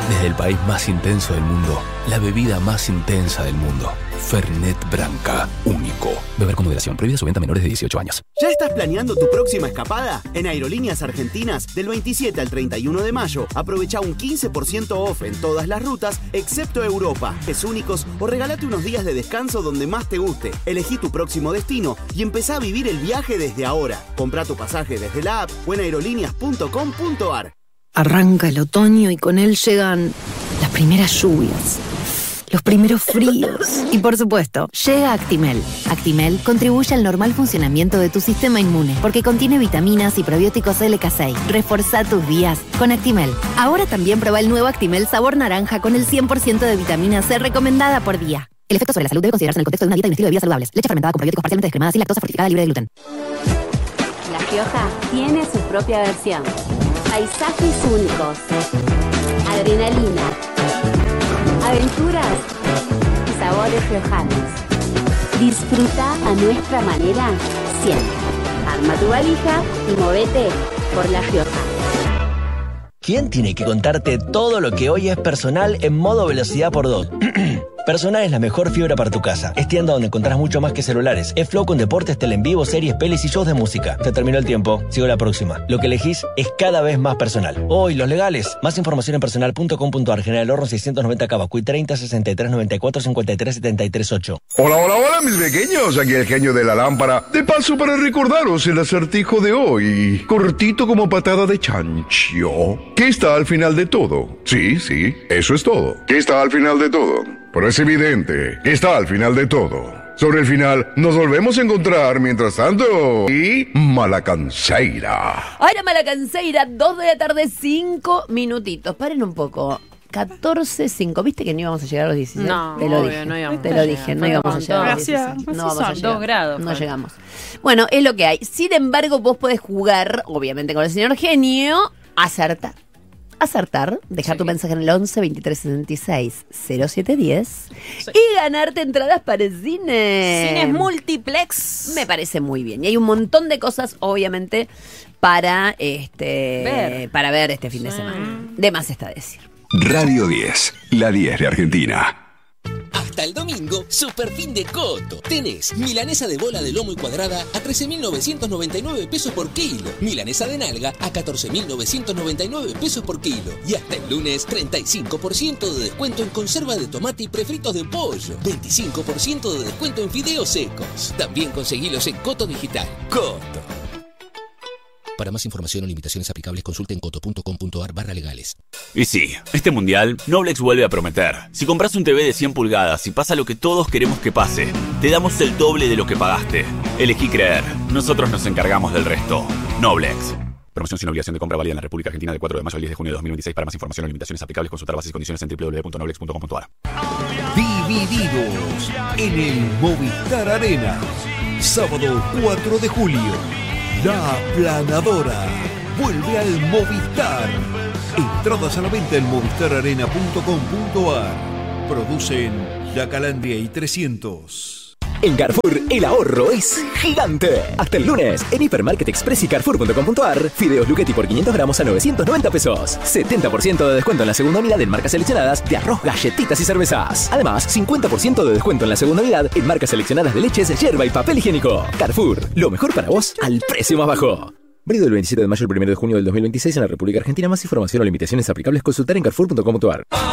Desde el país más intenso del mundo, la bebida más intensa del mundo. Fernet Branca, único. Beber con moderación. Prohibida su venta a menores de 18 años. ¿Ya estás planeando tu próxima escapada? En Aerolíneas Argentinas, del 27 al 31 de mayo, aprovecha un 15% off en todas las rutas, excepto Europa, es únicos o regálate unos días de descanso donde más te guste. Elegí tu próximo destino y empezá a vivir el viaje desde ahora. Comprá tu pasaje desde la app o en aerolíneas.com.ar. Arranca el otoño y con él llegan las primeras lluvias, los primeros fríos y, por supuesto, llega Actimel. Actimel contribuye al normal funcionamiento de tu sistema inmune porque contiene vitaminas y probióticos LK6. Reforzá tus días con Actimel. Ahora también prueba el nuevo Actimel sabor naranja con el 100% de vitamina C recomendada por día. El efecto sobre la salud debe considerarse en el contexto de una dieta y un estilo de vida saludables. Leche fermentada con probióticos parcialmente descremada sin lactosa fortificada libre de gluten. La Rioja tiene su propia versión. Paisajes únicos, adrenalina, aventuras y sabores riojanos. Disfruta a nuestra manera siempre. Arma tu valija y movete por La Rioja. ¿Quién tiene que contarte todo lo que hoy es Personal en modo velocidad por 2? Personal es la mejor fibra para tu casa. Es tienda donde encontrás mucho más que celulares. Es Flow con deportes, tele en vivo, series, pelis y shows de música. Se terminó el tiempo. Sigo la próxima. Lo que elegís es cada vez más personal. Hoy, los legales. Más información en personal.com.ar. General Horno 690 Cavacuy 30 63 94 53 73 8. Hola, hola, hola, mis pequeños. Aquí el genio de la lámpara. De paso para recordaros el acertijo de hoy. Cortito como patada de chancho. ¿Qué está al final de todo? Sí, eso es todo. ¿Qué está al final de todo? Pero es evidente que está al final de todo. Sobre el final, nos volvemos a encontrar. Mientras tanto, y Malacanceira. Ahora Malacanceira, 2 de la tarde, 5 minutitos. Paren un poco. 14:05. ¿Viste que no íbamos a llegar a los 16? No, te lo obvio, dije. no íbamos te lo dije, no íbamos a llegar a los 16. No vamos a llegar. 2 grados. No llegamos. Bueno, es lo que hay. Sin embargo, vos podés jugar, obviamente con el señor genio, acertar, dejar tu mensaje en el 11 23 66 0710 y ganarte entradas para el cine. Cines multiplex. Me parece muy bien. Y hay un montón de cosas, obviamente, para ver este fin de semana. De más está decir. Radio 10, la 10 de Argentina. Hasta el domingo, super fin de Coto. Tenés milanesa de bola de lomo y cuadrada a 13.999 pesos por kilo. Milanesa de nalga a 14.999 pesos por kilo. Y hasta el lunes, 35% de descuento en conserva de tomate y prefritos de pollo. 25% de descuento en fideos secos. También conseguilos en Coto Digital. Coto. Para más información o limitaciones aplicables, consulten coto.com.ar/legales. Y sí, este mundial, Noblex vuelve a prometer. Si compras un TV de 100 pulgadas y pasa lo que todos queremos que pase, te damos el doble de lo que pagaste. Elegí creer. Nosotros nos encargamos del resto. Noblex. Promoción sin obligación de compra válida en la República Argentina del 4 de mayo al 10 de junio de 2026. Para más información o limitaciones aplicables, consultar bases y condiciones en www.noblex.com.ar. Divididos en el Movistar Arena. Sábado 4 de julio. La Aplanadora vuelve al Movistar. Entradas a la venta en movistararena.com.ar. Producen La Calandria y 300. En Carrefour, el ahorro es gigante. Hasta el lunes, en Hipermarket Express y Carrefour.com.ar, fideos Luchetti por 500 gramos a 990 pesos. 70% de descuento en la segunda unidad en marcas seleccionadas de arroz, galletitas y cervezas. Además, 50% de descuento en la segunda unidad en marcas seleccionadas de leches, yerba y papel higiénico. Carrefour, lo mejor para vos al precio más bajo. Válido del 27 de mayo al 1 de junio del 2026 en la República Argentina. Más información o limitaciones aplicables, consultar en Carrefour.com.ar.